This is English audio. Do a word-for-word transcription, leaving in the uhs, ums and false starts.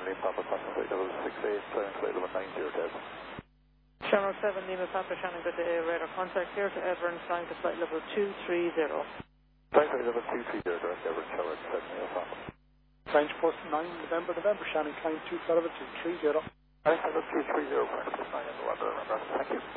Lima Papa, Crossing flight level six eight, clearing flight level nine zero Delta. Channel seven Lima Papa, Shannon, good day, radar contact here to Everett, flying to flight level two three zero. Flight flight level two three zero, direct Everett, Tower seven Lima Papa. French post nine November, November, Shannon, climb two level two three zero. Flight level two three zero, French post nine in November, November, thank you.